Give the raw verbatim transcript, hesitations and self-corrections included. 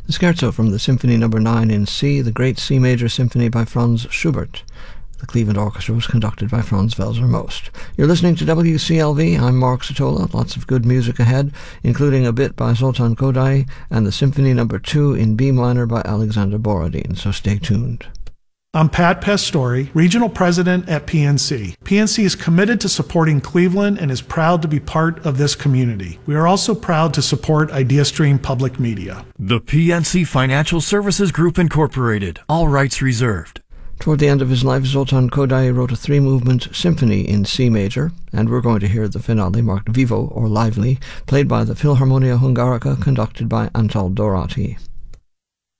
The scherzo from the Symphony Number nine in C, the Great C Major Symphony by Franz Schubert. The Cleveland Orchestra was conducted by Franz Welser Most. You're listening to W C L V. I'm Mark Sotola. Lots of good music ahead, including a bit by Zoltan Kodály and the Symphony Number two in B minor by Alexander Borodin, so stay tuned. I'm Pat Pastore, Regional President at P N C. P N C is committed to supporting Cleveland and is proud to be part of this community. We are also proud to support IdeaStream Public Media. The P N C Financial Services Group Incorporated. All rights reserved. Toward the end of his life, Zoltan Kodály wrote a three-movement symphony in C major, and we're going to hear the finale marked Vivo, or Lively, played by the Philharmonia Hungarica, conducted by Antal Dorati.